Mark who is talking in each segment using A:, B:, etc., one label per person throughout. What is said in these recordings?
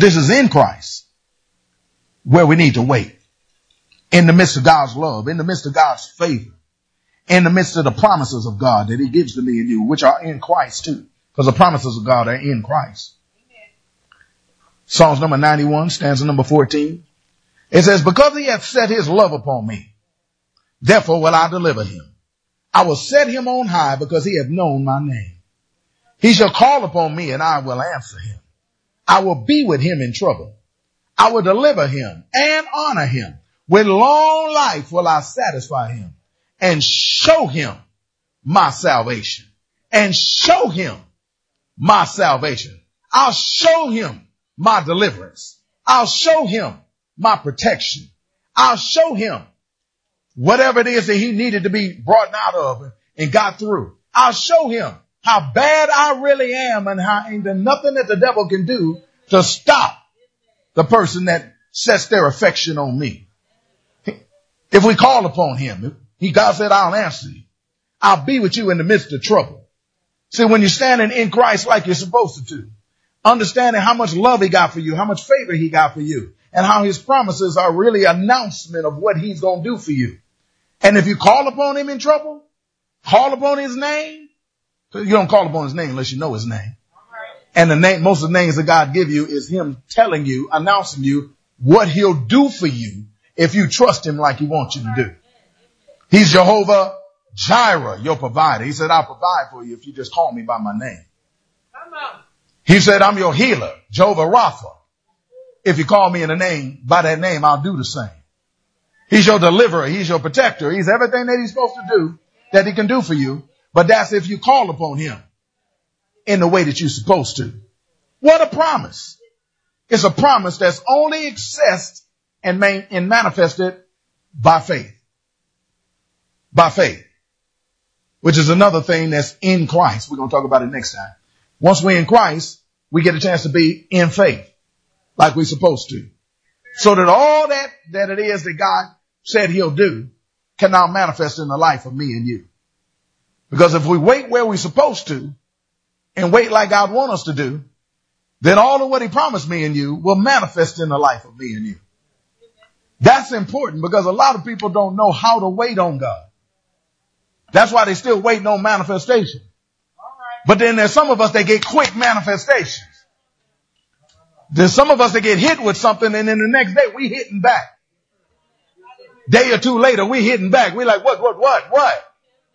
A: this is in Christ where we need to wait. In the midst of God's love, in the midst of God's favor, in the midst of the promises of God that he gives to me and you, which are in Christ too. Because the promises of God are in Christ. Psalms number 91, stanza number 14. It says, because he hath set his love upon me, therefore will I deliver him. I will set him on high because he hath known my name. He shall call upon me and I will answer him. I will be with him in trouble. I will deliver him and honor him. With long life will I satisfy him and show him my salvation. And show him my salvation. I'll show him my deliverance. I'll show him my protection. I'll show him whatever it is that he needed to be brought out of and got through. I'll show him how bad I really am and how ain't there nothing that the devil can do to stop the person that sets their affection on me. If we call upon him, God said, I'll answer you. I'll be with you in the midst of trouble. See, when you're standing in Christ like you're supposed to, understanding how much love he got for you, how much favor he got for you, and how his promises are really an announcement of what he's going to do for you. And if you call upon him in trouble, call upon his name, you don't call upon his name unless you know his name. And the name, most of the names that God give you is him telling you, announcing you what he'll do for you if you trust him like he wants you to do. He's Jehovah Jireh, your provider. He said, I'll provide for you if you just call me by my name. He said, I'm your healer, Jehovah Rapha. If you call me in the name, by that name, I'll do the same. He's your deliverer. He's your protector. He's everything that he's supposed to do that he can do for you. But that's if you call upon him in the way that you're supposed to. What a promise. It's a promise that's only accessed and manifested by faith. By faith. Which is another thing that's in Christ. We're going to talk about it next time. Once we're in Christ, we get a chance to be in faith like we're supposed to. So that all that it is that God said he'll do can now manifest in the life of me and you. Because if we wait where we're supposed to and wait like God wants us to do, then all of what he promised me and you will manifest in the life of me and you. That's important because a lot of people don't know how to wait on God. That's why they still waiting on manifestation. But then there's some of us that get quick manifestations. There's some of us that get hit with something and then the next day we hitting back. Day or two later we hitting back. We like, what?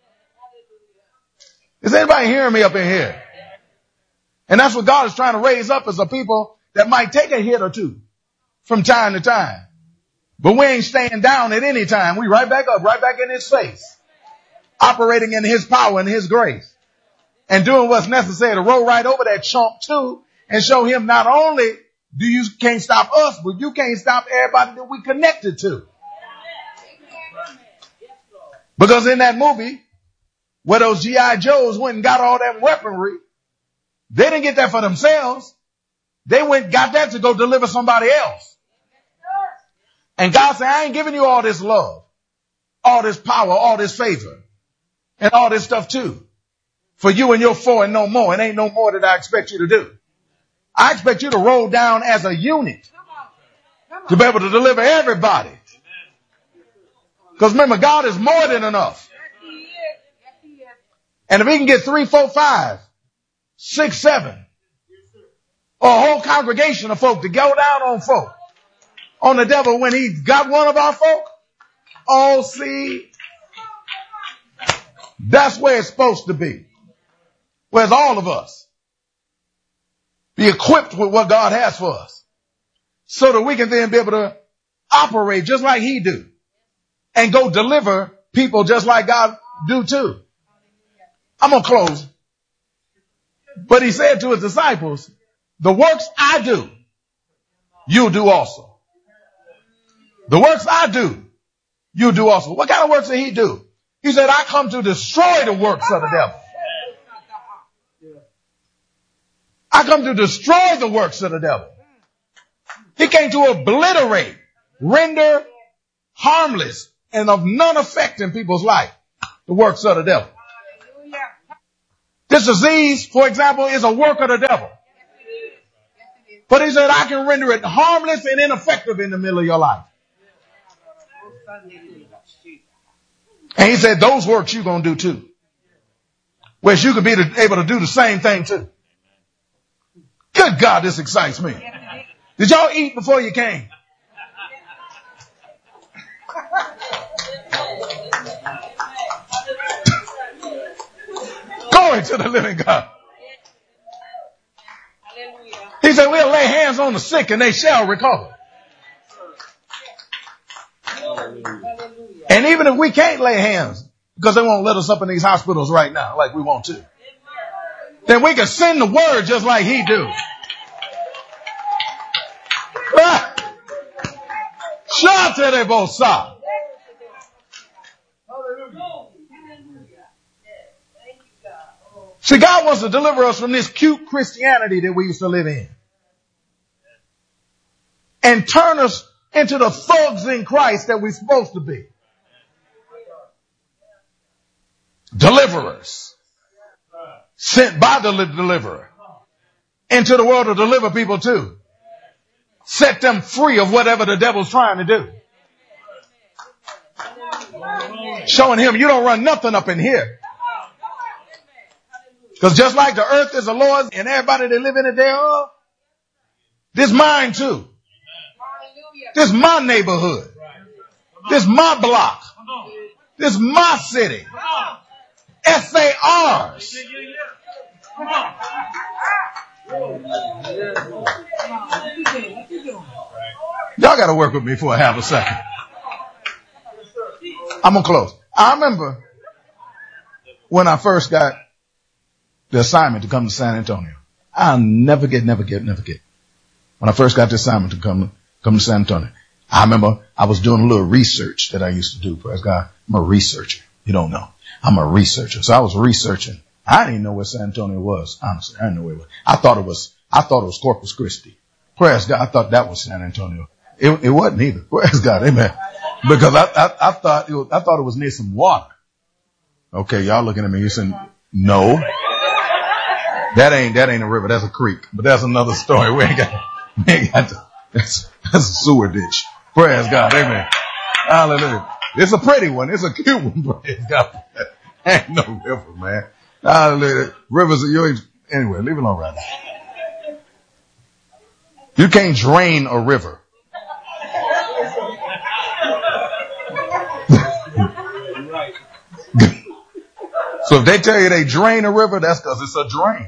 A: Is anybody hearing me up in here? And that's what God is trying to raise up as a people that might take a hit or two from time to time. But we ain't staying down at any time. We right back up, right back in his face. Operating in his power and his grace. And doing what's necessary to roll right over that chump too and show him not only do you can't stop us, but you can't stop everybody that we connected to. Because in that movie, where those G.I. Joes went and got all that weaponry, they didn't get that for themselves. They got that to go deliver somebody else. And God said, I ain't giving you all this love, all this power, all this favor, and all this stuff too. For you and your four and no more. It ain't no more that I expect you to do. I expect you to roll down as a unit to be able to deliver everybody. Because remember, God is more than enough. And if he can get 3, 4, 5, 6, 7, or a whole congregation of folk to go down on folk, on the devil when he got one of our folk, oh, see, that's where it's supposed to be. Whereas all of us be equipped with what God has for us so that we can then be able to operate just like he do and go deliver people just like God do too. I'm going to close. But he said to his disciples, the works I do, you'll do also. The works I do, you'll do also. What kind of works did he do? He said, I come to destroy the works of the devil. I come to destroy the works of the devil. He came to obliterate, render harmless, and of none effect in people's life, the works of the devil. This disease, for example, is a work of the devil. But he said, I can render it harmless and ineffective in the middle of your life. And he said, those works you're going to do too. Whereas you could be able to do the same thing too. Good God, this excites me. Did y'all eat before you came? Glory to the living God. He said, we'll lay hands on the sick and they shall recover. And even if we can't lay hands, because they won't let us up in these hospitals right now like we want to, then we can send the word just like he do. Shout to they both sides. See, God wants to deliver us from this cute Christianity that we used to live in and turn us into the thugs in Christ that we're supposed to be. Deliverers. Sent by the deliverer into the world to deliver people too. Set them free of whatever the devil's trying to do. Showing him you don't run nothing up in here. Because just like the earth is the Lord's and everybody that live in it thereof, this mine too. This my neighborhood. This my block. This my city. SARs. Y'all got to work with me for a half a second. I'm going to close. I remember when I first got the assignment to come to San Antonio. I'll never get. When I first got the assignment to come to San Antonio, I remember I was doing a little research that I used to do. Praise God. I'm a researcher. You don't know. I'm a researcher. So I was researching. I didn't even know where San Antonio was. Honestly, I didn't know where it was. I thought it was Corpus Christi. Praise God. I thought that was San Antonio. It wasn't either. Praise God. Amen. Because I thought it was near some water. Okay. Y'all looking at me. You saying, no, that ain't a river. That's a creek, but that's another story. We ain't got to, that's a sewer ditch. Praise God. Amen. Hallelujah. It's a pretty one. It's a cute one. Praise God. Ain't no river, man. Hallelujah. Rivers are anyway, leave it alone right now. You can't drain a river. So if they tell you they drain a river, that's because it's a drain.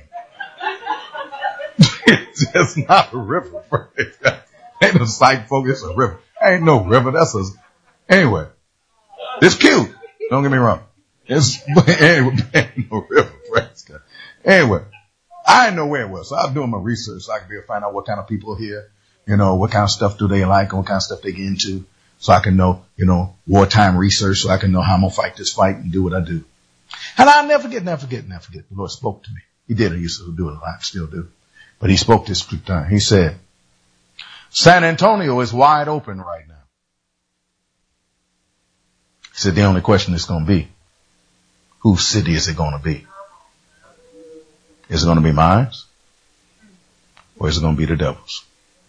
A: It's just not a river. Ain't no psych folk, it's a river. Ain't no river. Anyway. It's cute. Don't get me wrong. Ain't no river. Anyway, I didn't know where it was. So I was doing my research so I could be able to find out what kind of people are here, what kind of stuff do they like and what kind of stuff they get into. So I can know, wartime research so I can know how I'm going to fight this fight and do what I do. And I'll never forget. The Lord spoke to me. He did. I used to do it a lot. Still do. But he spoke this time. He said, San Antonio is wide open right now. He said, the only question is going to be, whose city is it going to be? Is it going to be mine? Or is it going to be the devil's?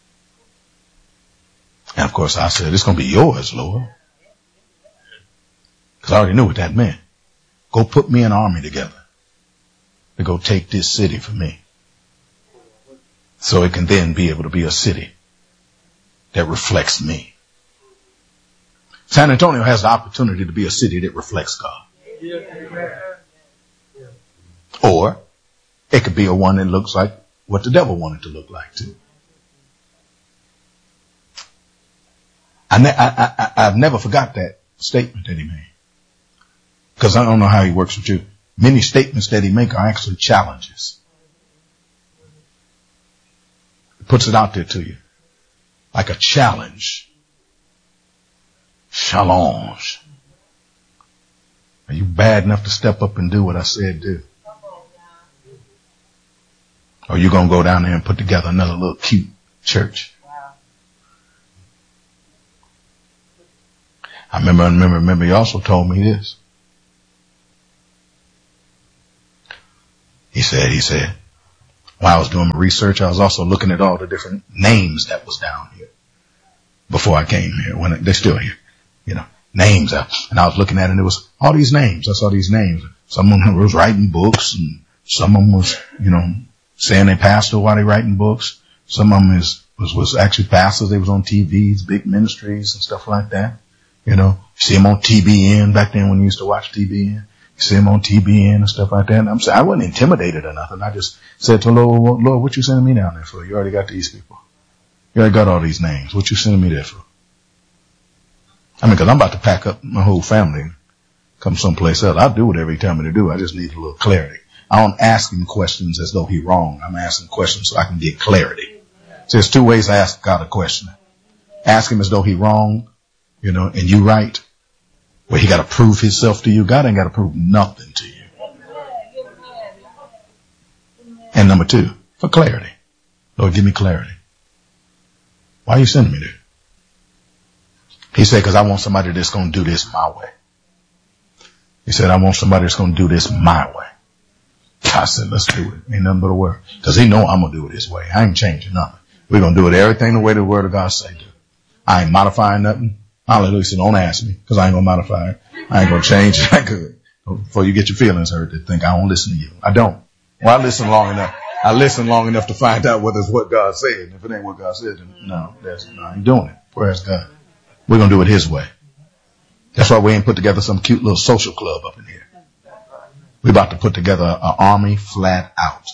A: And of course I said, it's going to be yours, Lord. Because I already knew what that meant. Go put me an army together to go take this city for me. So it can then be able to be a city that reflects me. San Antonio has the opportunity to be a city that reflects God. Or it could be a one that looks like what the devil wanted to look like too. I've never forgot that statement that he made. Because I don't know how he works with you. Many statements that he makes are actually challenges. He puts it out there to you. Like a challenge. Challenge. Are you bad enough to step up and do what I said do? Or are you going to go down there and put together another little cute church? I remember he also told me this. He said, While I was doing my research, I was also looking at all the different names that was down here before I came here. When they're still here, names. And I was looking at it, and it was all these names. I saw these names. Some of them was writing books, and some of them was, saying they pastor while they writing books. Some of them was actually pastors. They was on TVs, big ministries and stuff like that. You see them on TBN back then when you used to watch TBN. You see them on TBN and stuff like that. And I'm saying, I wasn't intimidated or nothing. I just said to the Lord, what you sending me down there for? You already got these people. You already got all these names. What you sending me there for? Cause I'm about to pack up my whole family and come someplace else. I'll do whatever he tell me to do. I just need a little clarity. I don't ask him questions as though he's wrong. I'm asking questions so I can get clarity. So there's two ways I ask God a question. Ask him as though he's wrong, and you right. Well, he got to prove himself to you. God ain't got to prove nothing to you. And number two, for clarity. Lord, give me clarity. Why are you sending me there? He said, because I want somebody that's going to do this my way. He said, I want somebody that's going to do this my way. I said, let's do it. Ain't nothing but a word. Because he know I'm going to do it this way. I ain't changing nothing. We're going to do it everything the way the word of God say do. I ain't modifying nothing. Hallelujah. So don't ask me, because I ain't going to modify it. I ain't going to change it. I could. Before you get your feelings hurt, they think I don't listen to you. I don't. Well, I listen long enough. I listen long enough to find out whether it's what God said. And if it ain't what God said, then no, I ain't doing it. Praise God. We're going to do it his way. That's why we ain't put together some cute little social club up in here. We're about to put together an army flat out.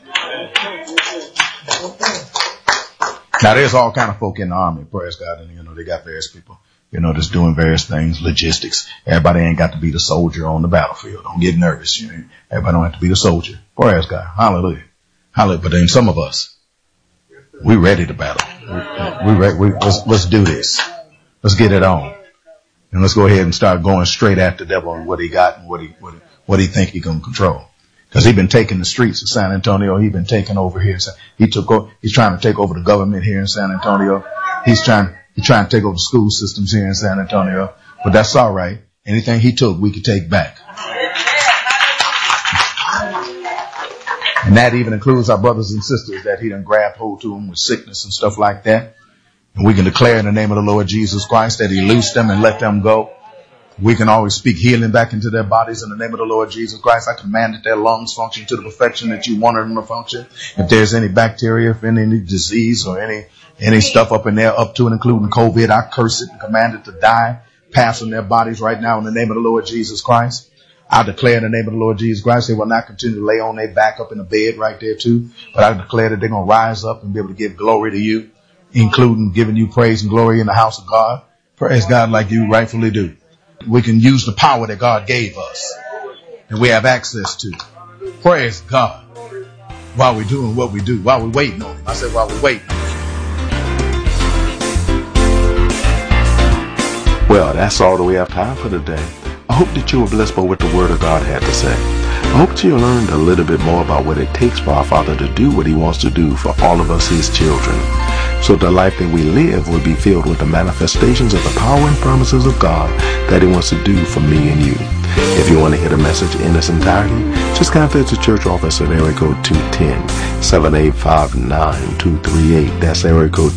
A: Now, there's all kind of folk in the army, praise God, and they got various people, that's doing various things, logistics. Everybody ain't got to be the soldier on the battlefield. Don't get nervous. Everybody don't have to be the soldier. Praise God. Hallelujah. Hallelujah. But then some of us, we ready to battle. Let's do this. Let's get it on. And let's go ahead and start going straight at the devil and what he got and what he think he can control. Because he's been taking the streets of San Antonio. He's been taking over here. He's trying to take over the government here in San Antonio. He's trying to take over the school systems here in San Antonio. But that's all right. Anything he took, we could take back. And that even includes our brothers and sisters that he done grabbed hold to them with sickness and stuff like that. And we can declare in the name of the Lord Jesus Christ that he loosed them and let them go. We can always speak healing back into their bodies in the name of the Lord Jesus Christ. I command that their lungs function to the perfection that you wanted them to function. If there's any bacteria, if any disease or any stuff up in there, up to and including COVID, I curse it and command it to die, pass on their bodies right now in the name of the Lord Jesus Christ. I declare in the name of the Lord Jesus Christ, they will not continue to lay on their back up in the bed right there too. But I declare that they're going to rise up and be able to give glory to you, including giving you praise and glory in the house of God. Praise God like you rightfully do. We can use the power that God gave us and we have access to. Praise God. While we're doing what we do, while we're waiting on him. I said while we're waiting.
B: Well, that's all that we have time for today. I hope that you were blessed by what the Word of God had to say. I hope that you learned a little bit more about what it takes for our Father to do what he wants to do for all of us, his children. So the life that we live will be filled with the manifestations of the power and promises of God that he wants to do for me and you. If you want to hear the message in its entirety, just contact the church office at area code 210-785-9238. That's area code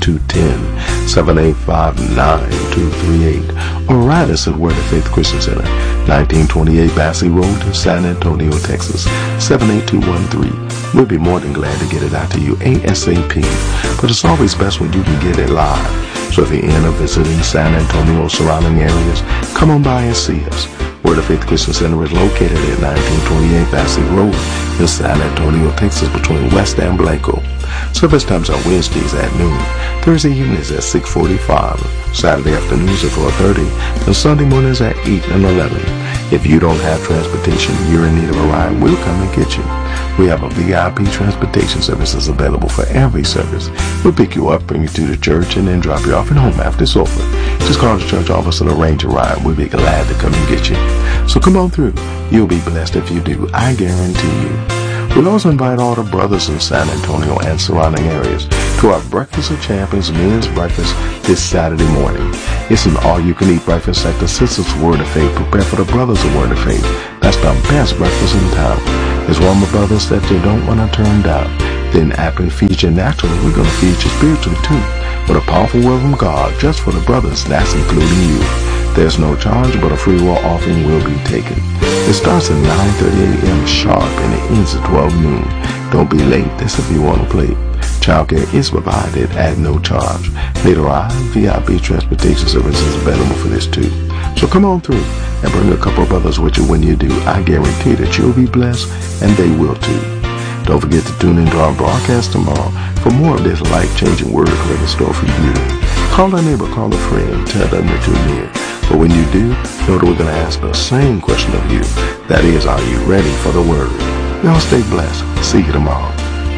B: 210-785-9238. Or write us at Word of Faith Christian Center, 1928 Bassey Road, San Antonio, Texas, 78213. We'll be more than glad to get it out to you ASAP. But it's always best when you can get it live. So if you're in or visiting San Antonio or surrounding areas, come on by and see us. Word of Faith Christian Center is located at 1928 Bassey Road in San Antonio, Texas, between West and Blanco. Service times are Wednesdays at noon, Thursday evenings at 6:45, Saturday afternoons at 4:30, and Sunday mornings at 8 and 11. If you don't have transportation, you're in need of a ride, we'll come and get you. We have a VIP transportation services available for every service. We'll pick you up, bring you to the church, and then drop you off at home after it's over. Just call the church office and arrange a ride. We'll be glad to come and get you. So come on through. You'll be blessed if you do. I guarantee you. We'll also invite all the brothers in San Antonio and surrounding areas to our Breakfast of Champions men's breakfast this Saturday morning. It's an all-you-can-eat breakfast at the Sisters of Word of Faith, prepared for the brothers of Word of Faith. That's the best breakfast in town. It's one of the brothers that you don't want to turn down. Then after we feed you naturally, we're going to feed you spiritually too. With a powerful word from God just for the brothers, that's including you. There's no charge, but a free will offering will be taken. It starts at 9:30 a.m. sharp and it ends at 12 noon. Don't be late. That's if you want to play. Childcare is provided at no charge. Later on, VIP transportation service is available for this too. So come on through and bring a couple of brothers with you when you do. I guarantee that you'll be blessed and they will too. Don't forget to tune into our broadcast tomorrow for more of this life-changing word right in store for you. Call a neighbor, call a friend, tell them that you're near. But when you do, know that we're going to ask the same question of you. That is, are you ready for the word? Y'all stay blessed. See you tomorrow.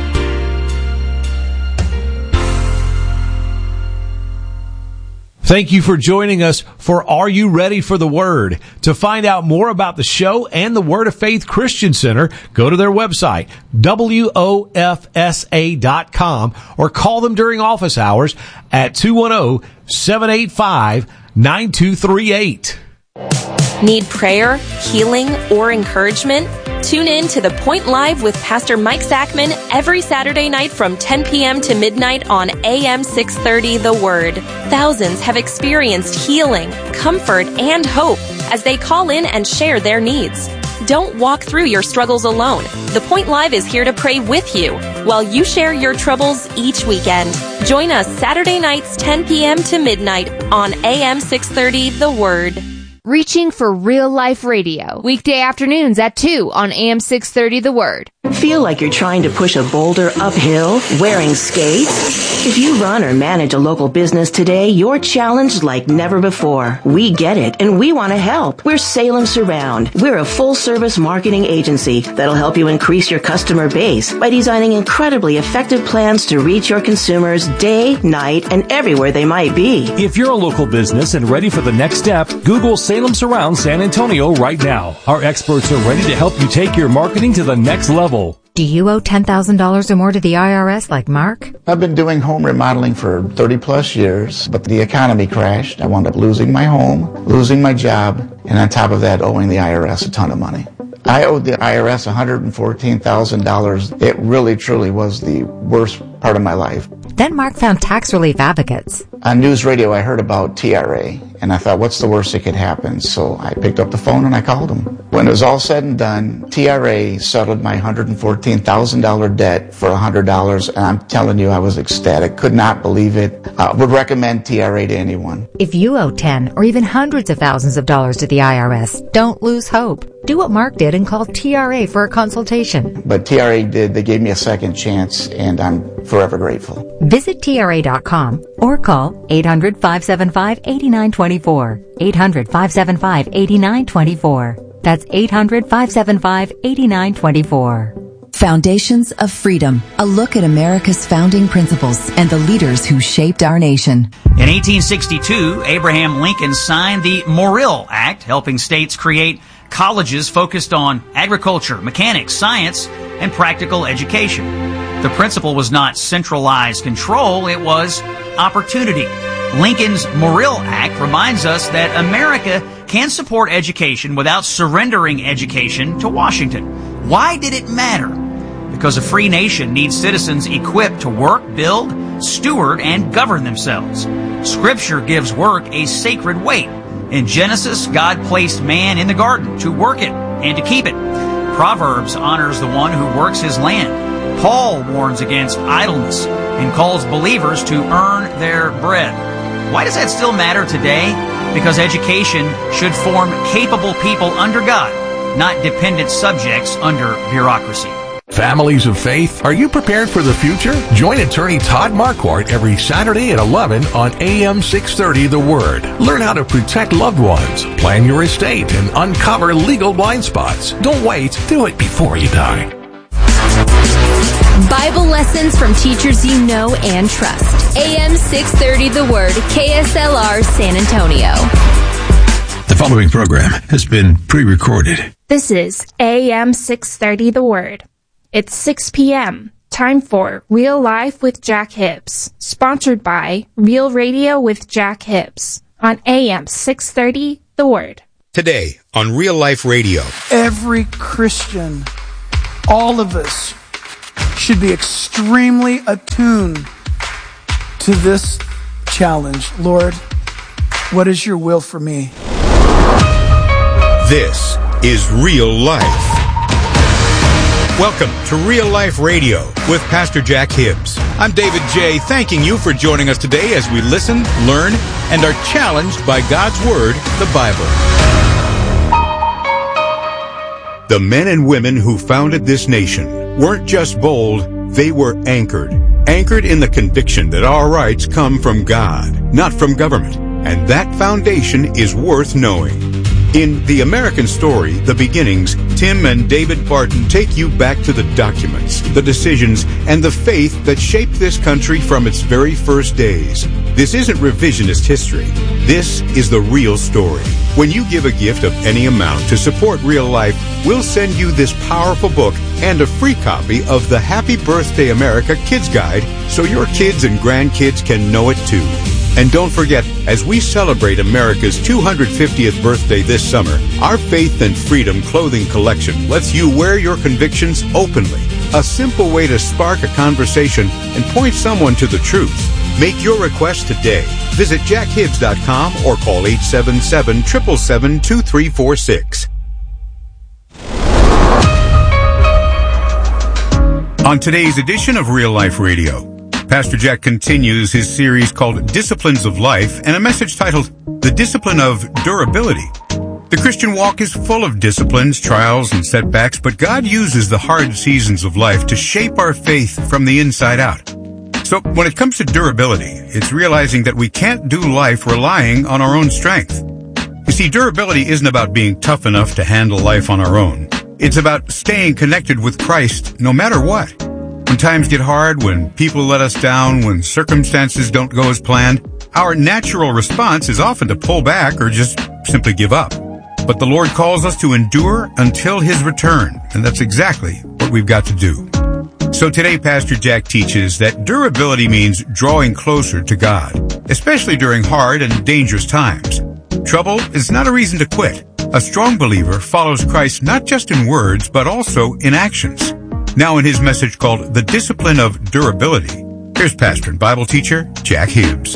C: Thank you for joining us for Are You Ready for the Word? To find out more about the show and the Word of Faith Christian Center, go to their website, WOFSA.com, or call them during office hours at 210-785-9238.
D: Need prayer, healing, or encouragement? Tune in to The Point Live with Pastor Mike Zachman every Saturday night from 10 p.m. to midnight on AM 630 The Word. Thousands have experienced healing, comfort, and hope as they call in and share their needs. Don't walk through your struggles alone. The Point Live is here to pray with you while you share your troubles each weekend. Join us Saturday nights 10 p.m. to midnight on AM 630 The Word.
E: Reaching for Real Life Radio, weekday afternoons at 2 on AM 630 The Word.
F: Feel like you're trying to push a boulder uphill wearing skates? If you run or manage a local business today, you're challenged like never before. We get it, and we want to help. We're Salem Surround. We're a full-service marketing agency that'll help you increase your customer base by designing incredibly effective plans to reach your consumers day, night, and everywhere they might be.
G: If you're a local business and ready for the next step, Google Salem Surround San Antonio right now. Our experts are ready to help you take your marketing to the next level.
H: Do you owe $10,000 or more to the IRS like Mark?
I: I've been doing home remodeling for 30 plus years, but the economy crashed. I wound up losing my home, losing my job, and on top of that, owing the IRS a ton of money. I owed the IRS $114,000. It really, truly was the worst part of my life.
H: Then Mark found tax relief advocates.
I: On news radio, I heard about TRA, and I thought, what's the worst that could happen? So I picked up the phone and I called them. When it was all said and done, TRA settled my $114,000 debt for $100, and I'm telling you, I was ecstatic. Could not believe it. Would recommend TRA to anyone.
H: If you owe 10 or even hundreds of thousands of dollars to the IRS, don't lose hope. Do what Mark did and call TRA for a consultation.
I: But TRA did. They gave me a second chance, and I'm forever grateful.
H: Visit TRA.com or call 800-575-8924. 800-575-8924. That's 800-575-8924.
J: Foundations of Freedom, a look at America's founding principles and the leaders who shaped our nation.
K: In 1862, Abraham Lincoln signed the Morrill Act, helping states create colleges focused on agriculture, mechanics, science, and practical education. The principle was not centralized control, it was opportunity. Lincoln's Morrill Act reminds us that America can support education without surrendering education to Washington. Why did it matter? Because a free nation needs citizens equipped to work, build, steward, and govern themselves. Scripture gives work a sacred weight. In Genesis, God placed man in the garden to work it and to keep it. Proverbs honors the one who works his land. Paul warns against idleness and calls believers to earn their bread. Why does that still matter today? Because education should form capable people under God, not dependent subjects under bureaucracy.
L: Families of faith, are you prepared for the future? Join attorney Todd Marquardt every Saturday at 11 on AM 630 The Word. Learn how to protect loved ones, plan your estate, and uncover legal blind spots. Don't wait, do it before you die.
E: Bible lessons from teachers you know and trust. AM 630 The Word, KSLR San Antonio.
M: The following program has been pre-recorded.
N: This is AM 630 The Word. It's 6 p.m. Time for Real Life with Jack Hibbs, sponsored by Real Radio with Jack Hibbs on AM 630 The Word.
O: Today on Real Life Radio.
P: Every Christian, all of us,
O: should be extremely attuned to this challenge. Lord, what is your will for me?
P: This is Real Life. Welcome to Real Life Radio with Pastor Jack Hibbs. I'm David J. Thanking you for joining us today as we listen, learn, and are challenged by God's Word, the Bible. The men and women who founded this nation weren't just bold, they were anchored. Anchored in the conviction that our rights come from God, not from government. And that foundation is worth knowing. In The American Story, The Beginnings, Tim and David Barton take you back to the documents, the decisions, and the faith that shaped this country from its very first days. This isn't revisionist history. This is the real story. When you give a gift of any amount to support Real Life, we'll send you this powerful book and a free copy of the Happy Birthday America Kids Guide so your kids and grandkids can know it too. And don't forget, as we celebrate America's 250th birthday this summer, our Faith and Freedom clothing collection lets you wear your convictions openly. A simple way to spark a conversation and point someone to the truth. Make your request today. Visit jackhibbs.com or call 877-777-2346. On today's edition of Real Life Radio, Pastor Jack continues his series called Disciplines of Life and a message titled The Discipline of Durability. The Christian walk is full of disciplines, trials, and setbacks, but God uses the hard seasons of life to shape our faith from the inside out. So when it comes to durability, it's realizing that we can't do life relying on our own strength. You see, durability isn't about being tough enough to handle life on our own. It's about staying connected with Christ no matter what. When times get hard, when people let us down, when circumstances don't go as planned, our natural response is often to pull back or just simply give up. But the Lord calls us to endure until His return, and that's exactly what we've got to do. So today, Pastor Jack teaches that durability means drawing closer to God, especially during hard and dangerous times. Trouble is not a reason to quit. A strong believer follows Christ not just in words, but also in actions. Now in his message called The Discipline of Durability, here's pastor and Bible teacher Jack Hibbs.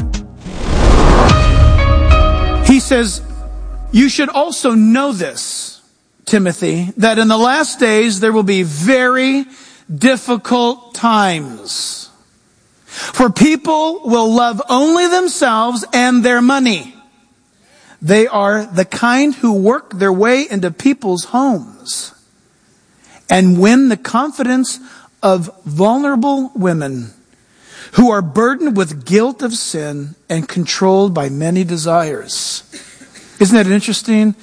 O: He says, you should also know this, Timothy, that in the last days there will be very difficult times. For people will love only themselves and their money. They are the kind who work their way into people's homes and win the confidence of vulnerable women who are burdened with guilt of sin and controlled by many desires. Isn't that interesting?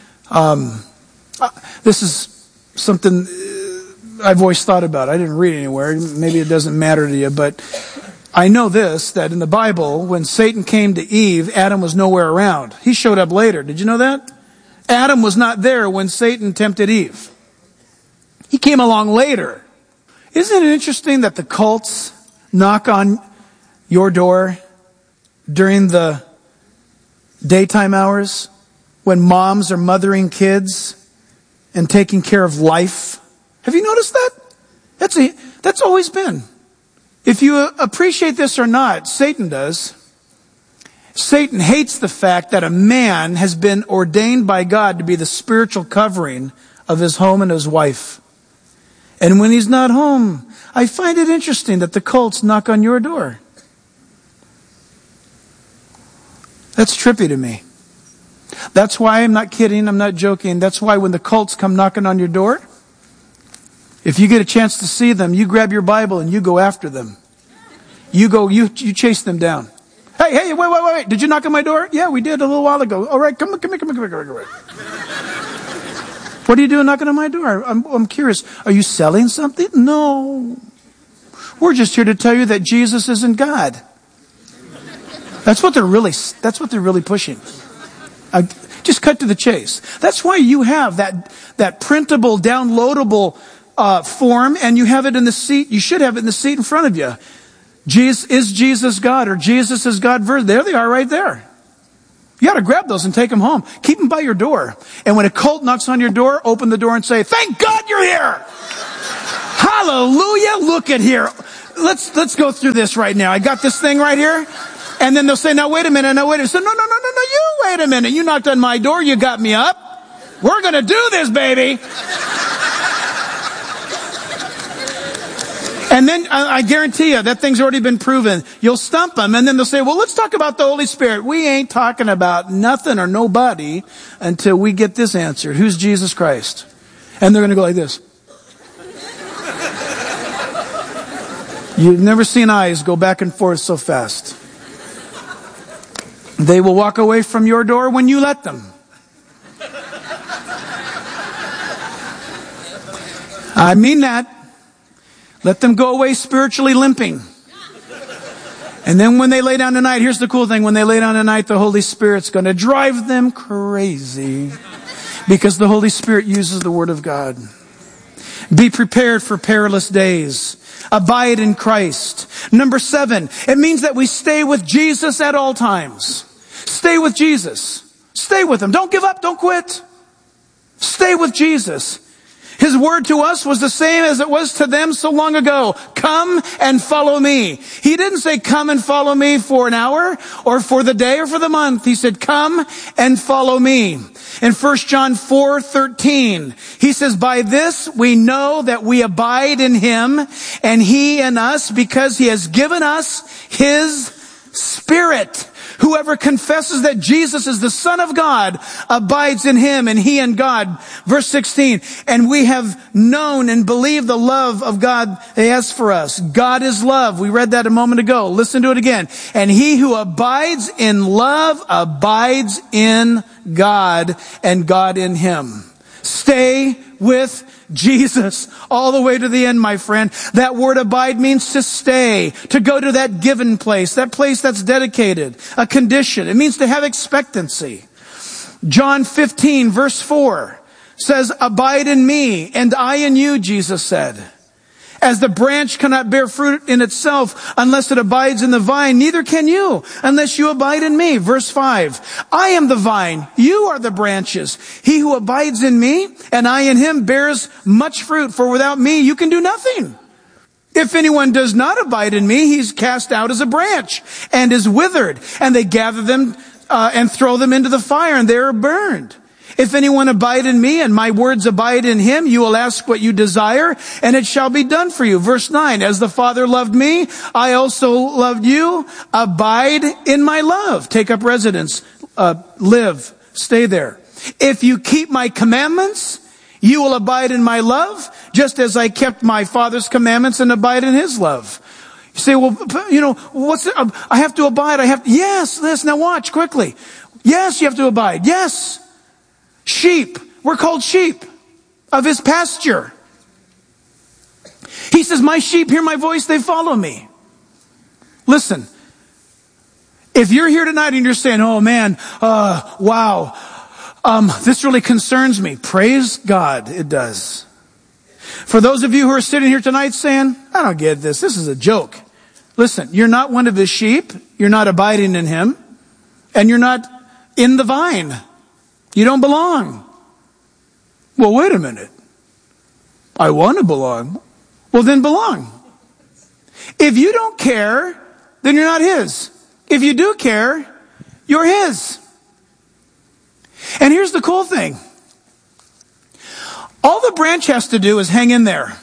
O: This is something I've always thought about. I didn't read it anywhere. Maybe it doesn't matter to you, but I know this, that in the Bible, when Satan came to Eve, Adam was nowhere around. He showed up later. Did you know that? Adam was not there when Satan tempted Eve. He came along later. Isn't it interesting that the cults knock on your door during the daytime hours when moms are mothering kids and taking care of life? Have you noticed that? That's always been. If you appreciate this or not, Satan does. Satan hates the fact that a man has been ordained by God to be the spiritual covering of his home and his wife. And when he's not home, I find it interesting that the cults knock on your door. That's trippy to me. That's why, I'm not kidding, I'm not joking, that's why when the cults come knocking on your door, if you get a chance to see them, you grab your Bible and you go after them. You chase them down. Hey, wait. Did you knock on my door? Yeah, we did a little while ago. All right, come here. What are you doing knocking on my door? I'm curious. Are you selling something? No. We're just here to tell you that Jesus isn't God. That's what they're really pushing. Just cut to the chase. That's why you have that printable, downloadable form, and you have it in the seat. You should have it in the seat in front of you. Is Jesus God, or Jesus is God verse? There they are right there. You got to grab those and take them home. Keep them by your door. And when a cult knocks on your door, open the door and say, "Thank God you're here. Hallelujah. Look at here. Let's go through this right now. I got this thing right here. And then they'll say, now wait a minute. So no, you wait a minute. You knocked on my door. You got me up. We're going to do this, baby. And then I guarantee you that thing's already been proven. You'll stump them, and then they'll say, well, let's talk about the Holy Spirit. We ain't talking about nothing or nobody until we get this answered. Who's Jesus Christ? And they're going to go like this. You've never seen eyes go back and forth so fast. They will walk away from your door when you let them. I mean that. Let them go away spiritually limping. And then when they lay down tonight, here's the cool thing. When they lay down tonight, the Holy Spirit's going to drive them crazy. Because the Holy Spirit uses the Word of God. Be prepared for perilous days. Abide in Christ. Number 7, it means that we stay with Jesus at all times. Stay with Jesus. Stay with Him. Don't give up. Don't quit. Stay with Jesus. His word to us was the same as it was to them so long ago. Come and follow me. He didn't say come and follow me for an hour or for the day or for the month. He said come and follow me. In 1 John 4:13, he says, by this we know that we abide in Him and He in us because He has given us His Spirit. Whoever confesses that Jesus is the Son of God abides in Him and He in God. Verse 16, and we have known and believed the love of God He has for us. God is love. We read that a moment ago. Listen to it again. And he who abides in love abides in God and God in him. Stay with Jesus all the way to the end, my friend. That word abide means to stay, to go to that given place, that place that's dedicated, a condition. It means to have expectancy. John 15 verse 4 says, abide in me and I in you, Jesus said. As the branch cannot bear fruit in itself unless it abides in the vine, neither can you unless you abide in me. Verse 5, I am the vine, you are the branches. He who abides in me and I in him bears much fruit, for without me you can do nothing. If anyone does not abide in me, he's cast out as a branch and is withered, and they gather them and throw them into the fire, and they are burned. If anyone abide in me and my words abide in him, you will ask what you desire and it shall be done for you. Verse 9, as the Father loved me, I also loved you. Abide in my love. Take up residence. Live. Stay there. If you keep my commandments, you will abide in my love, just as I kept my Father's commandments and abide in his love. You say, well, what's it? I have to abide. Yes, now watch quickly. Yes, you have to abide. Yes. Sheep. We're called sheep of his pasture. He says, my sheep hear my voice, they follow me. Listen, if you're here tonight and you're saying, oh man, wow, this really concerns me. Praise God, it does. For those of you who are sitting here tonight saying, I don't get this. This is a joke. Listen, you're not one of his sheep. You're not abiding in him. And you're not in the vine. You don't belong. Well, wait a minute. I want to belong. Well, then belong. If you don't care, then you're not his. If you do care, you're his. And here's the cool thing. All the branch has to do is hang in there.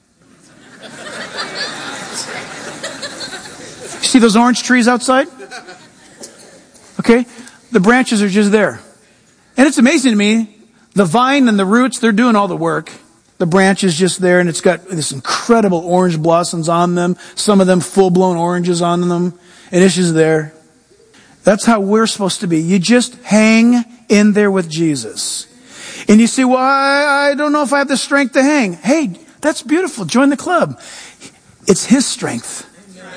O: See those orange trees outside? Okay? The branches are just there. And it's amazing to me, the vine and the roots, they're doing all the work. The branch is just there, and it's got this incredible orange blossoms on them. Some of them full-blown oranges on them. And it's just there. That's how we're supposed to be. You just hang in there with Jesus. And you say, well, I don't know if I have the strength to hang. Hey, that's beautiful. Join the club. It's his strength.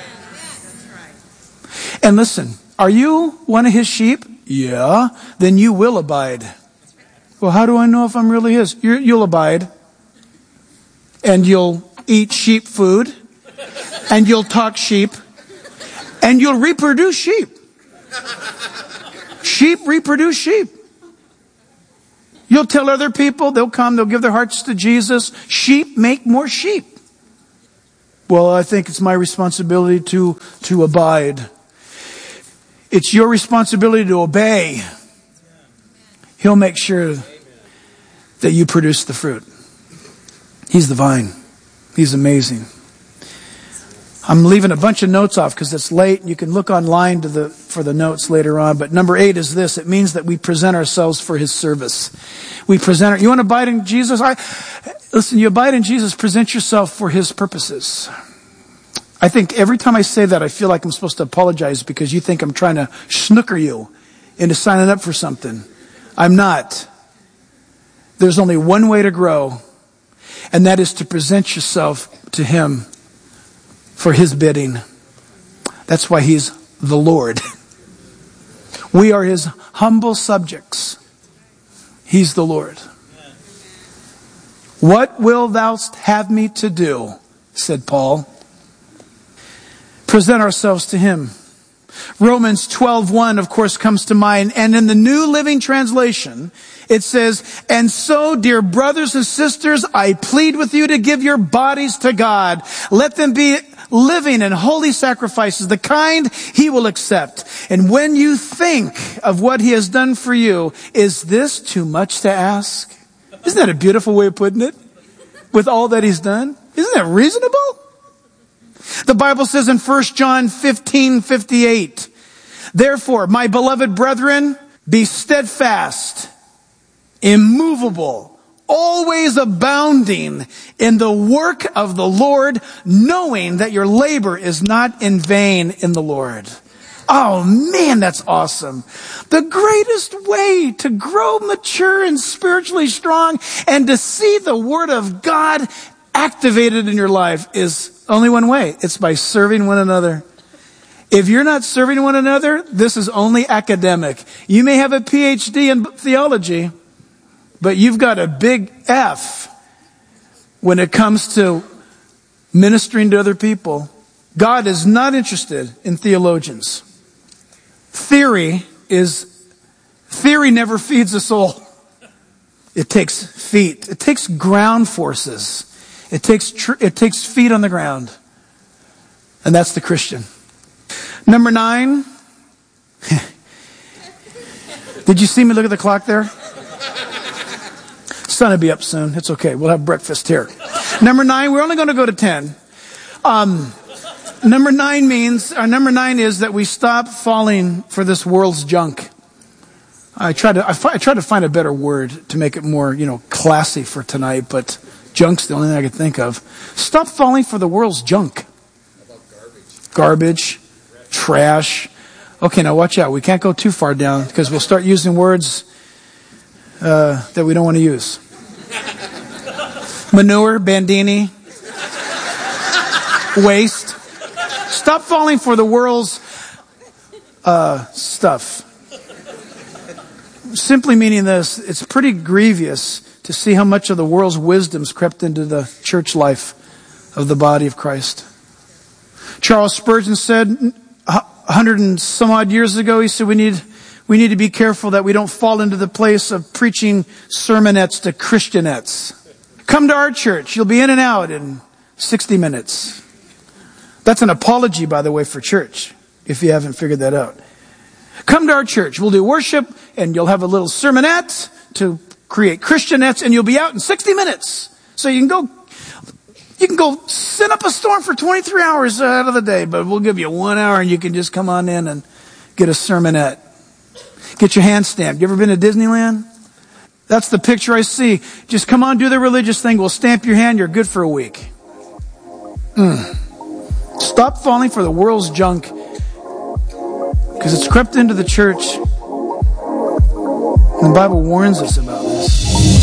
O: And listen, are you one of his sheep? Yeah, then you will abide. Well, how do I know if I'm really his? You'll abide. And you'll eat sheep food. And you'll talk sheep. And you'll reproduce sheep. Sheep reproduce sheep. You'll tell other people, they'll come, they'll give their hearts to Jesus. Sheep make more sheep. Well, I think it's my responsibility to abide. It's your responsibility to obey. He'll make sure that you produce the fruit. He's the vine. He's amazing. I'm leaving a bunch of notes off because it's late. You can look online for the notes later on. But number 8 is this. It means that we present ourselves for His service. You want to abide in Jesus? Listen, you abide in Jesus, present yourself for His purposes. I think every time I say that, I feel like I'm supposed to apologize because you think I'm trying to snooker you into signing up for something. I'm not. There's only one way to grow, and that is to present yourself to Him for His bidding. That's why He's the Lord. We are His humble subjects. He's the Lord. What wilt thou have me to do? Said Paul. Present ourselves to Him. Romans 12:1, of course, comes to mind. And in the New Living Translation, it says, and so, dear brothers and sisters, I plead with you to give your bodies to God. Let them be living and holy sacrifices, the kind He will accept. And when you think of what He has done for you, is this too much to ask? Isn't that a beautiful way of putting it? With all that He's done? Isn't that reasonable? The Bible says in 1 John 15:58, therefore, my beloved brethren, be steadfast, immovable, always abounding in the work of the Lord, knowing that your labor is not in vain in the Lord. Oh man, that's awesome. The greatest way to grow mature and spiritually strong and to see the Word of God activated in your life is only one way. It's by serving one another. If you're not serving one another, this is only academic. You may have a PhD in theology, but you've got a big F when it comes to ministering to other people. God is not interested in theologians. Theory never feeds a soul. It takes feet. It takes ground forces. It takes feet on the ground. And that's the Christian. Number 9. Did you see me look at the clock there? Sun will be up soon. It's okay. We'll have breakfast here. Number 9, we're only going to go to 10. Number 9 is that we stop falling for this world's junk. I try to find a better word to make it more, classy for tonight, but junk's the only thing I could think of. Stop falling for the world's junk. How about garbage, trash. Okay, now watch out. We can't go too far down because we'll start using words that we don't want to use. Manure, bandini, waste. Stop falling for the world's stuff. Simply meaning this, it's pretty grievous to see how much of the world's wisdom's crept into the church life of the body of Christ. Charles Spurgeon said 100 and some odd years ago, he said we need to be careful that we don't fall into the place of preaching sermonettes to Christianettes. Come to our church. You'll be in and out in 60 minutes. That's an apology, by the way, for church, if you haven't figured that out. Come to our church. We'll do worship, and you'll have a little sermonette to create Christianettes, and you'll be out in 60 minutes. So you can go sit up a storm for 23 hours out of the day, but we'll give you 1 hour, and you can just come on in and get a sermonette. Get your hand stamped. You ever been to Disneyland? That's the picture I see. Just come on, do the religious thing. We'll stamp your hand. You're good for a week. Stop falling for the world's junk because it's crept into the church. The Bible warns us about this.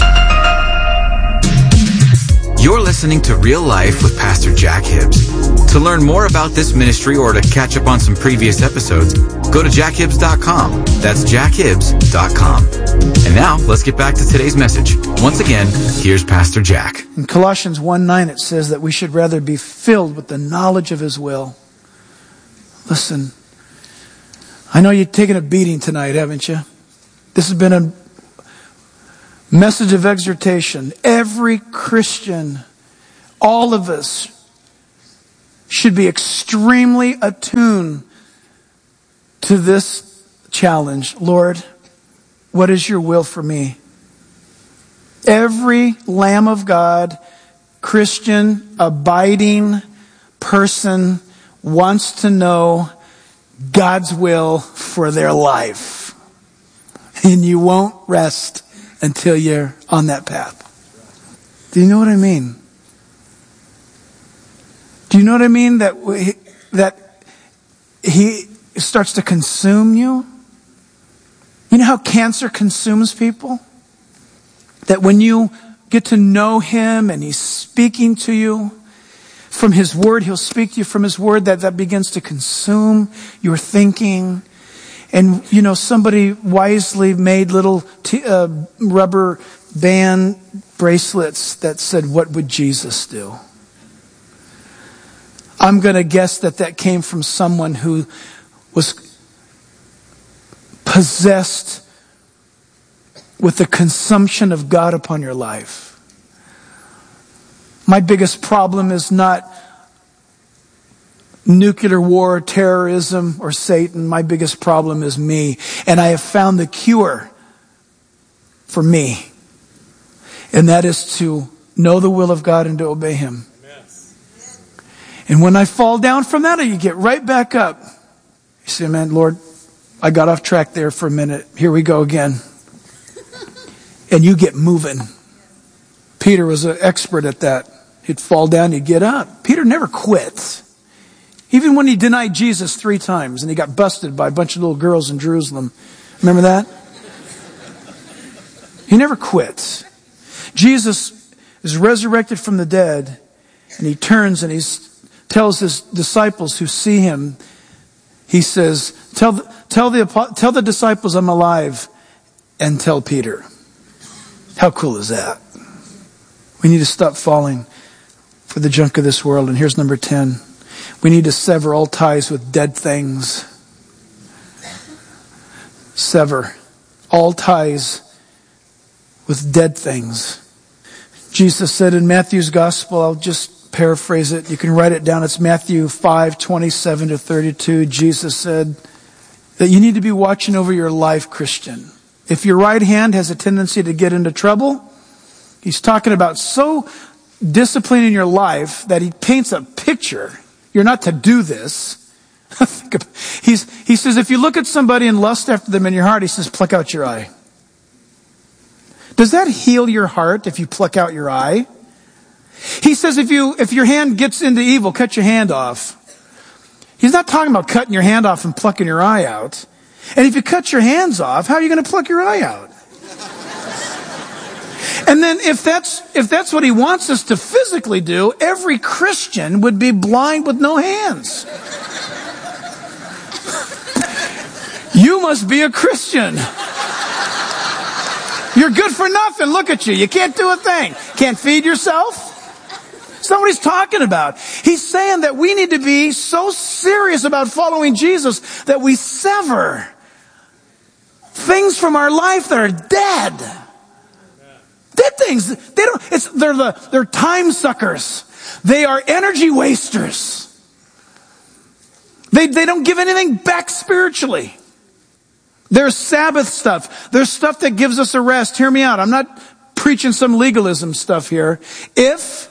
Q: You're listening to Real Life with Pastor Jack Hibbs. To learn more about this ministry or to catch up on some previous episodes, go to jackhibbs.com. That's jackhibbs.com. And now, let's get back to today's message. Once again, here's Pastor Jack.
O: In Colossians 1:9, it says that we should rather be filled with the knowledge of His will. Listen, I know you've taken a beating tonight, haven't you? This has been a message of exhortation. Every Christian, all of us, should be extremely attuned to this challenge. Lord, what is your will for me? Every Lamb of God, Christian, abiding person wants to know God's will for their life. And you won't rest until you're on that path. Do you know what I mean? Do you know what I mean? That he starts to consume you? You know how cancer consumes people? That when you get to know him and he's speaking to you from his word, he'll speak to you from his word, that begins to consume your thinking. And, you know, somebody wisely made little rubber band bracelets that said, "What would Jesus do?" I'm going to guess that came from someone who was possessed with the consumption of God upon your life. My biggest problem is not nuclear war, terrorism, or Satan. My biggest problem is me. And I have found the cure for me. And that is to know the will of God and to obey him. Amen. And when I fall down from that, you get right back up. You say, "Man, Lord, I got off track there for a minute. Here we go again." And you get moving. Peter was an expert at that. He'd fall down, he'd get up. Peter never quit. Even when he denied Jesus 3 times and he got busted by a bunch of little girls in Jerusalem. Remember that? He never quits. Jesus is resurrected from the dead, and he turns and he tells his disciples who see him, he says, tell the disciples I'm alive, and tell Peter. How cool is that? We need to stop falling for the junk of this world. And here's number 10. We need to sever all ties with dead things. Sever all ties with dead things. Jesus said in Matthew's gospel, I'll just paraphrase it. You can write it down. It's Matthew 5:27-32. Jesus said that you need to be watching over your life, Christian. If your right hand has a tendency to get into trouble, he's talking about so disciplining your life that he paints a picture. You're not to do this. He says, if you look at somebody and lust after them in your heart, he says, pluck out your eye. Does that heal your heart if you pluck out your eye? He says, if your hand gets into evil, cut your hand off. He's not talking about cutting your hand off and plucking your eye out. And if you cut your hands off, how are you going to pluck your eye out? And then if that's what he wants us to physically do, every Christian would be blind with no hands. You must be a Christian. You're good for nothing. Look at you. You can't do a thing. Can't feed yourself. That's not what he's talking about. He's saying that we need to be so serious about following Jesus that we sever things from our life that are dead. Dead things. They're time suckers. They are energy wasters. They don't give anything back spiritually. There's Sabbath stuff. There's stuff that gives us a rest. Hear me out. I'm not preaching some legalism stuff here. If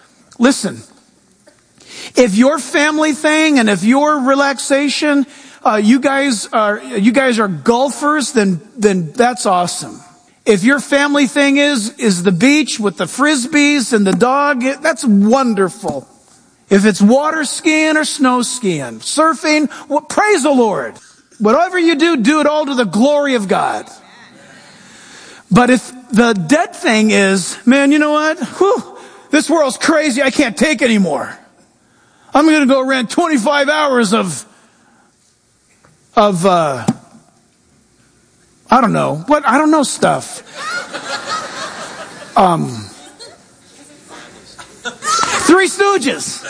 O: your family thing and if your relaxation, you guys are golfers, then that's awesome. If your family thing is the beach with the frisbees and the dog, that's wonderful. If it's water skiing or snow skiing, surfing, well, praise the Lord. Whatever you do it all to the glory of God. But if the dead thing is, man, you know what? Whew, this world's crazy. I can't take anymore. I'm going to go rent 25 hours of I don't know. What? I don't know stuff. Three Stooges.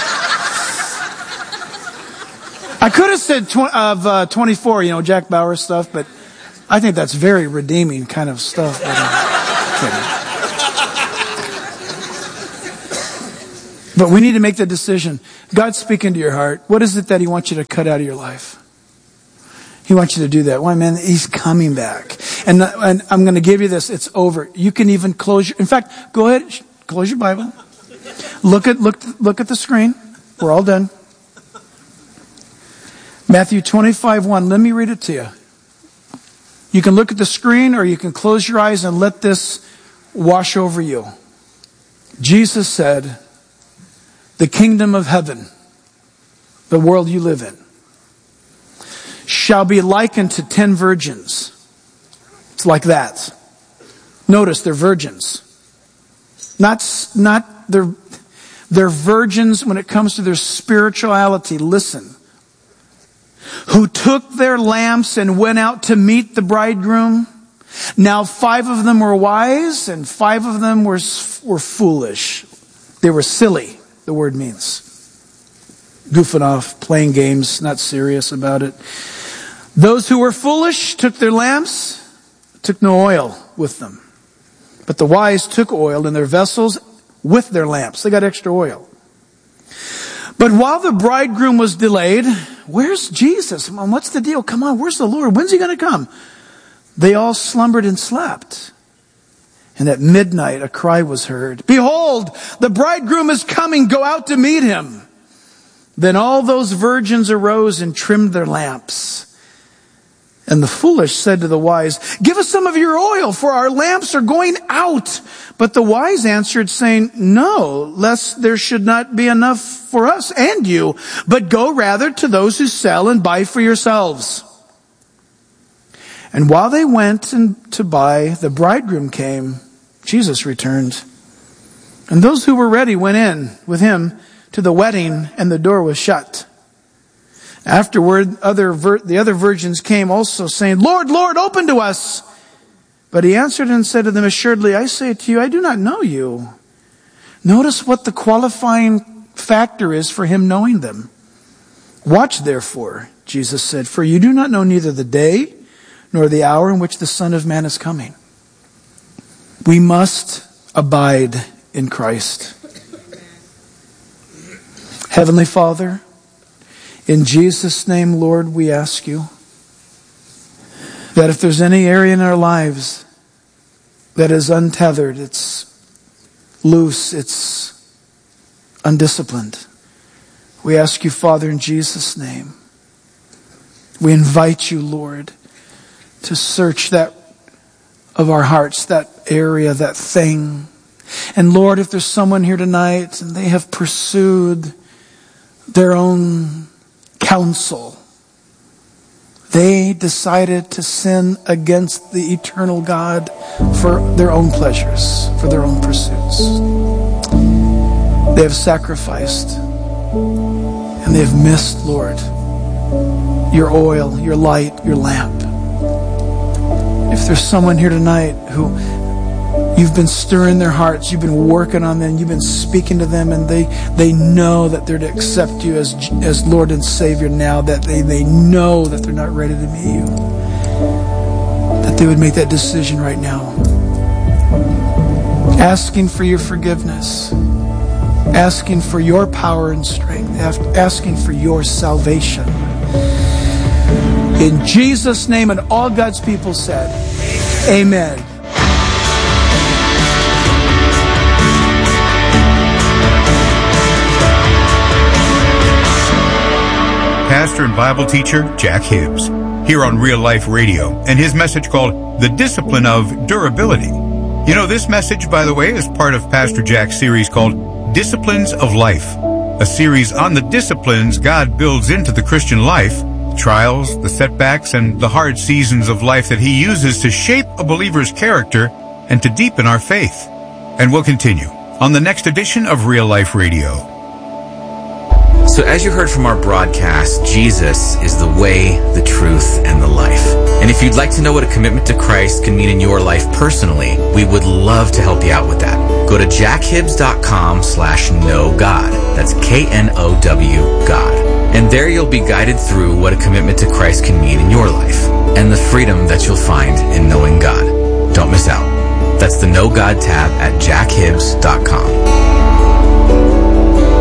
O: I could have said 24, Jack Bauer stuff, but I think that's very redeeming kind of stuff. But But we need to make the decision. God's speaking to your heart. What is it that he wants you to cut out of your life? He wants you to do that. Why, man? He's coming back. And I'm going to give you this. It's over. You can even close in fact, go ahead, close your Bible. Look at the screen. We're all done. Matthew 25:1. Let me read it to you. You can look at the screen or you can close your eyes and let this wash over you. Jesus said, the kingdom of heaven, the world you live in, shall be likened to 10 virgins. It's like that. Notice they're virgins. They're virgins when it comes to their spirituality. Listen. Who took their lamps and went out to meet the bridegroom. Now 5 of them were wise and 5 of them were foolish. They were silly, the word means. Goofing off, playing games, not serious about it. Those who were foolish took their lamps, took no oil with them. But the wise took oil in their vessels with their lamps. They got extra oil. But while the bridegroom was delayed, where's Jesus? Mom, what's the deal? Come on, where's the Lord? When's he going to come? They all slumbered and slept. And at midnight a cry was heard. Behold, the bridegroom is coming. Go out to meet him. Then all those virgins arose and trimmed their lamps. And the foolish said to the wise, give us some of your oil, for our lamps are going out. But the wise answered, saying, no, lest there should not be enough for us and you, but go rather to those who sell and buy for yourselves. And while they went to buy, the bridegroom came. Jesus returned. And those who were ready went in with him to the wedding, and the door was shut. Afterward, the other virgins came also, saying, Lord, Lord, open to us. But he answered and said to them, assuredly, I say to you, I do not know you. Notice what the qualifying factor is for him knowing them. Watch therefore, Jesus said, for you do not know neither the day nor the hour in which the Son of Man is coming. We must abide in Christ. Heavenly Father, in Jesus' name, Lord, we ask you that if there's any area in our lives that is untethered, it's loose, it's undisciplined, we ask you, Father, in Jesus' name, we invite you, Lord, to search that of our hearts, that area, that thing. And Lord, if there's someone here tonight and they have pursued their own counsel, they decided to sin against the eternal God for their own pleasures, for their own pursuits. They have sacrificed and they have missed, Lord, your oil, your light, your lamp. If there's someone here tonight who you've been stirring their hearts, you've been working on them, you've been speaking to them, and they know that they're to accept you as Lord and Savior now, that they know that they're not ready to meet you, that they would make that decision right now. Asking for your forgiveness, asking for your power and strength, asking for your salvation. In Jesus' name, and all God's people said, amen.
P: Pastor and Bible teacher Jack Hibbs, here on Real Life Radio, and his message called The Discipline of Durability. You know, this message, by the way, is part of Pastor Jack's series called Disciplines of Life, a series on the disciplines God builds into the Christian life, trials, the setbacks, and the hard seasons of life that he uses to shape a believer's character and to deepen our faith. And we'll continue on the next edition of Real Life Radio.
Q: So as you heard from our broadcast, Jesus is the way, the truth, and the life. And if you'd like to know what a commitment to Christ can mean in your life personally, we would love to help you out with that. Go to jackhibbs.com/knowgod. That's KNOW God. And there you'll be guided through what a commitment to Christ can mean in your life and the freedom that you'll find in knowing God. Don't miss out. That's the Know God tab at jackhibbs.com.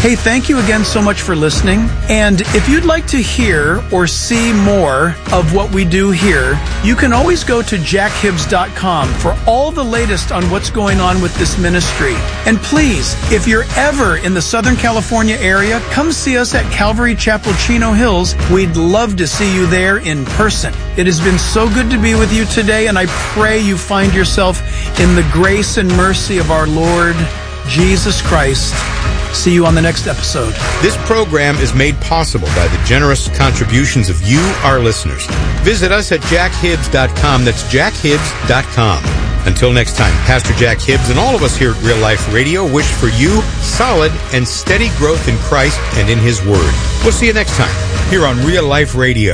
O: Hey, thank you again so much for listening. And if you'd like to hear or see more of what we do here, you can always go to jackhibbs.com for all the latest on what's going on with this ministry. And please, if you're ever in the Southern California area, come see us at Calvary Chapel, Chino Hills. We'd love to see you there in person. It has been so good to be with you today, and I pray you find yourself in the grace and mercy of our Lord Jesus Christ. See you on the next episode.
P: This program is made possible by the generous contributions of you, our listeners. Visit us at jackhibbs.com. That's jackhibbs.com. Until next time, Pastor Jack Hibbs and all of us here at Real Life Radio wish for you solid and steady growth in Christ and in His Word. We'll see you next time here on Real Life Radio.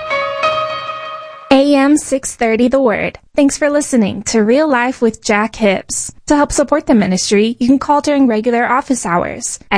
N: AM 630 The Word. Thanks for listening to Real Life with Jack Hibbs. To help support the ministry, you can call during regular office hours at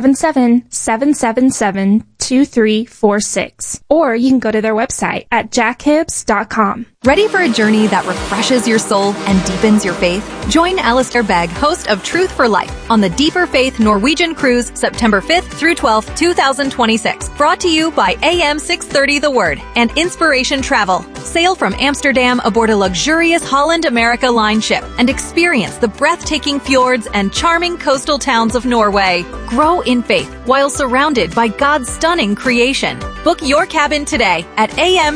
N: 877-777-2346. Or you can go to their website at jackhibbs.com.
J: Ready for a journey that refreshes your soul and deepens your faith? Join Alistair Begg, host of Truth for Life, on the Deeper Faith Norwegian Cruise, September 5th through 12th, 2026. Brought to you by AM 630 The Word and Inspiration Travel. Sail from Amsterdam aboard a luxurious Holland America Line ship and experience the breathtaking fjords and charming coastal towns of Norway. Grow in faith while surrounded by God's stunning creation. Book your cabin today at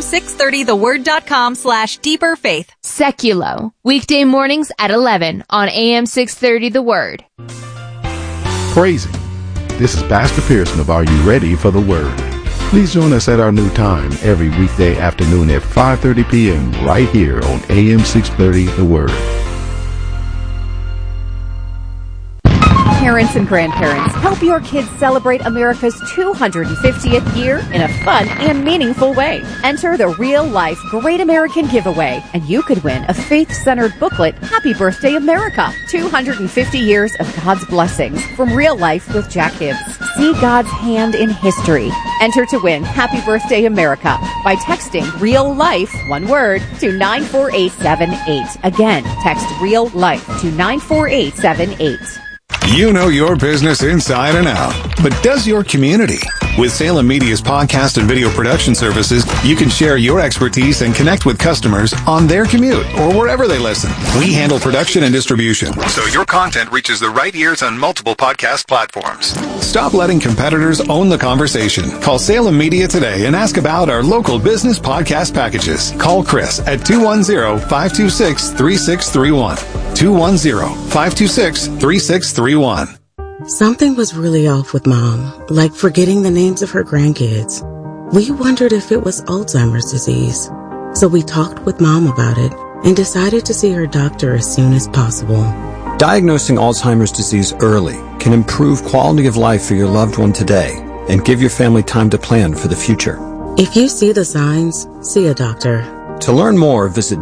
J: am630theword.com/deeperfaith.
R: Seculo, weekday mornings at 11 on AM 630 The Word.
B: Praise Him. This is Pastor Pearson of Are You Ready for the Word? Please join us at our new time every weekday afternoon at 5:30 p.m. right here on AM 630 The Word.
S: Parents and grandparents, help your kids celebrate America's 250th year in a fun and meaningful way. Enter the Real Life Great American Giveaway, and you could win a faith-centered booklet, Happy Birthday America, 250 years of God's blessings from Real Life with Jack Hibbs. See God's hand in history. Enter to win Happy Birthday America by texting Real Life, one word, to 94878. Again, text Real Life to 94878.
T: You know your business inside and out, but does your community? With Salem Media's podcast and video production services, you can share your expertise and connect with customers on their commute or wherever they listen. We handle production and distribution, so your content reaches the right ears on multiple podcast platforms. Stop letting competitors own the conversation. Call Salem Media today and ask about our local business podcast packages. Call Chris at 210-526-3631. 210-526-3631.
U: Something was really off with Mom, like forgetting the names of her grandkids. We wondered if it was Alzheimer's disease. So we talked with Mom about it and decided to see her doctor as soon as possible.
V: Diagnosing Alzheimer's disease early can improve quality of life for your loved one today and give your family time to plan for the future.
U: If you see the signs, see a doctor.
V: To learn more, visit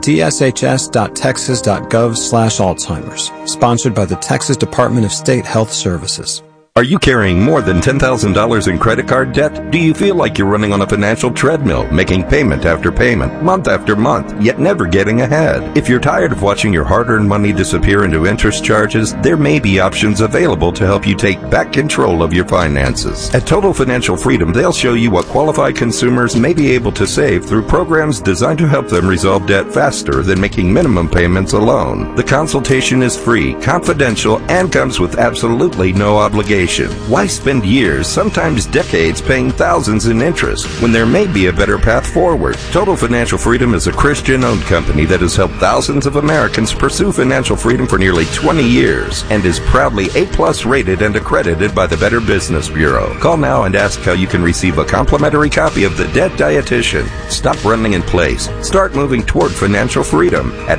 V: dshs.texas.gov/Alzheimer's. Sponsored by the Texas Department of State Health Services.
W: Are you carrying more than $10,000 in credit card debt? Do you feel like you're running on a financial treadmill, making payment after payment, month after month, yet never getting ahead? If you're tired of watching your hard-earned money disappear into interest charges, there may be options available to help you take back control of your finances. At Total Financial Freedom, they'll show you what qualified consumers may be able to save through programs designed to help them resolve debt faster than making minimum payments alone. The consultation is free, confidential, and comes with absolutely no obligation. Why spend years, sometimes decades, paying thousands in interest when there may be a better path forward? Total Financial Freedom is a Christian-owned company that has helped thousands of Americans pursue financial freedom for nearly 20 years and is proudly A+ rated and accredited by the Better Business Bureau. Call now and ask how you can receive a complimentary copy of The Debt Dietitian. Stop running in place. Start moving toward financial freedom at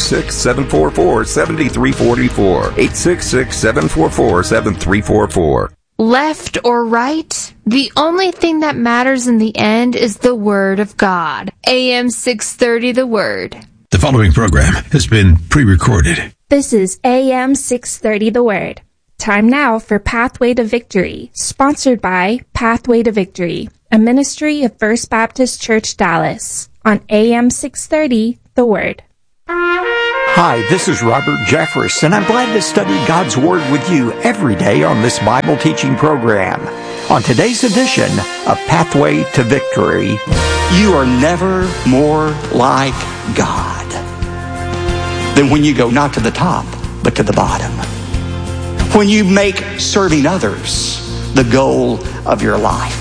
W: 866-744-7344. 866-744-7344.
R: Left or right, the only thing that matters in the end is the Word of God. AM 630 The Word.
M: The following program has been pre-recorded.
N: This is AM 630 The Word. Time now for Pathway to Victory, sponsored by Pathway to Victory, a ministry of First Baptist Church Dallas, on AM 630 The Word.
A: Hi, this is Robert Jeffress, and I'm glad to study God's Word with you every day on this Bible teaching program. On today's edition of Pathway to Victory, you are never more like God than when you go not to the top, but to the bottom. When you make serving others the goal of your life.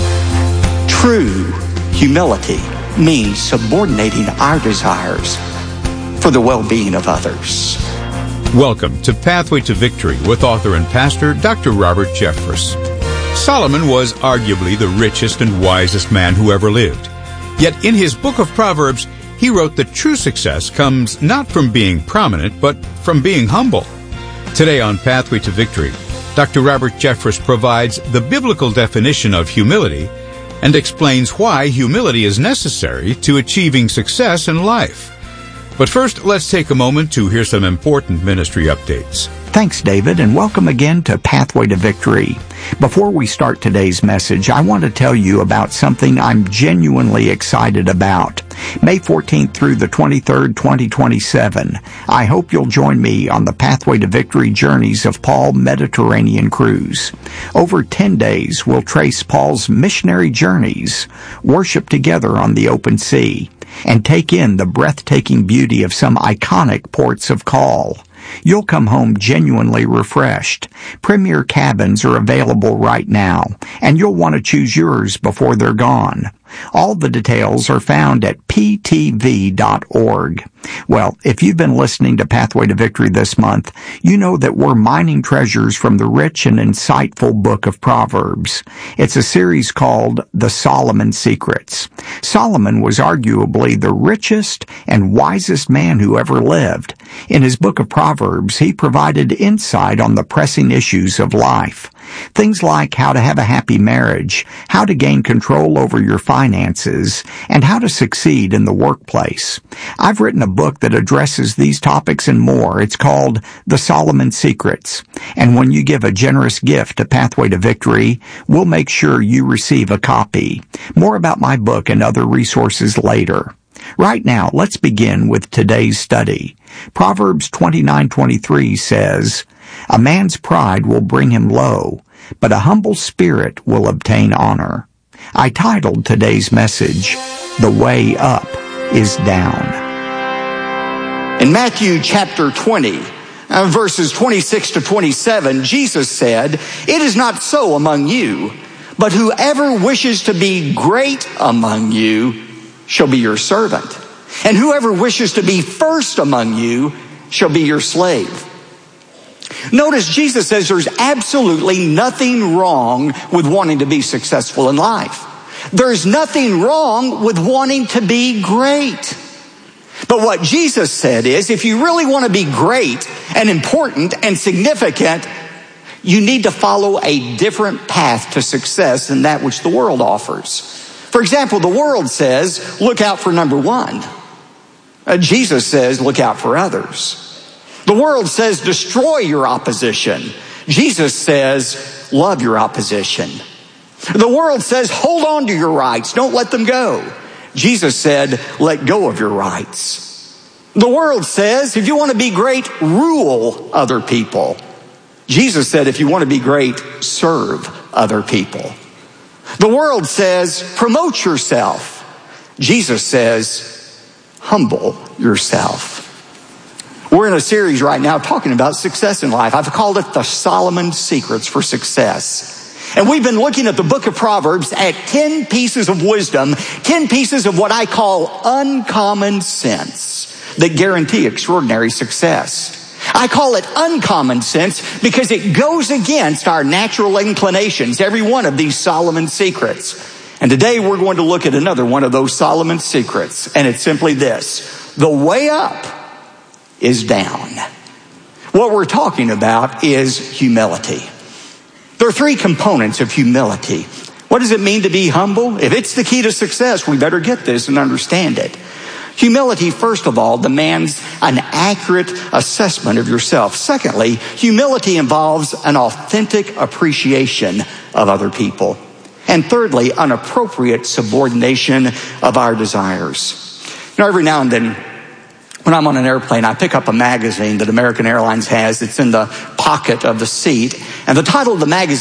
A: True humility means subordinating our desires for the well-being of others.
P: Welcome to Pathway to Victory with author and pastor Dr. Robert Jeffress. Solomon was arguably the richest and wisest man who ever lived. Yet in his book of Proverbs, he wrote that true success comes not from being prominent, but from being humble. Today on Pathway to Victory, Dr. Robert Jeffress provides the biblical definition of humility and explains why humility is necessary to achieving success in life. But first, let's take a moment to hear some important ministry updates.
A: Thanks, David, and welcome again to Pathway to Victory. Before we start today's message, I want to tell you about something I'm genuinely excited about. May 14th through the 23rd, 2027, I hope you'll join me on the Pathway to Victory Journeys of Paul Mediterranean Cruise. Over 10 days, we'll trace Paul's missionary journeys, worship together on the open sea, and take in the breathtaking beauty of some iconic ports of call. You'll come home genuinely refreshed. Premier cabins are available right now, and you'll want to choose yours before they're gone. All the details are found at ptv.org. Well, if you've been listening to Pathway to Victory this month, you know that we're mining treasures from the rich and insightful book of Proverbs. It's a series called The Solomon Secrets. Solomon was arguably the richest and wisest man who ever lived. In his book of Proverbs, he provided insight on the pressing issues of life. Things like how to have a happy marriage, how to gain control over your finances, and how to succeed in the workplace. I've written a book that addresses these topics and more. It's called The Solomon Secrets. And when you give a generous gift to Pathway to Victory, we'll make sure you receive a copy. More about my book and other resources later. Right now, let's begin with today's study. Proverbs 29:23 says, "A man's pride will bring him low, but a humble spirit will obtain honor." I titled today's message, "The Way Up is Down."
C: In Matthew chapter 20, verses 26 to 27, Jesus said, "It is not so among you, but whoever wishes to be great among you shall be your servant. And whoever wishes to be first among you shall be your slave." Notice Jesus says there's absolutely nothing wrong with wanting to be successful in life. There's nothing wrong with wanting to be great. But what Jesus said is, if you really want to be great and important and significant, you need to follow a different path to success than that which the world offers. For example, the world says, look out for number one. Jesus says, look out for others. The world says, destroy your opposition. Jesus says, love your opposition. The world says, hold on to your rights. Don't let them go. Jesus said, let go of your rights. The world says, if you want to be great, rule other people. Jesus said, if you want to be great, serve other people. The world says, promote yourself. Jesus says, humble yourself. We're in a series right now talking about success in life. I've called it the Solomon Secrets for Success. And we've been looking at the book of Proverbs at 10 pieces of wisdom, 10 pieces of what I call uncommon sense that guarantee extraordinary success. I call it uncommon sense because it goes against our natural inclinations, every one of these Solomon secrets. And today we're going to look at another one of those Solomon secrets, and it's simply this: the way up is down. What we're talking about is humility. There are three components of humility. What does it mean to be humble? If it's the key to success, we better get this and understand it. Humility, first of all, demands an accurate assessment of yourself. Secondly, humility involves an authentic appreciation of other people. And thirdly, an appropriate subordination of our desires. Now, every now and then, when I'm on an airplane, I pick up a magazine that American Airlines has. It's in the pocket of the seat. And the title of the magazine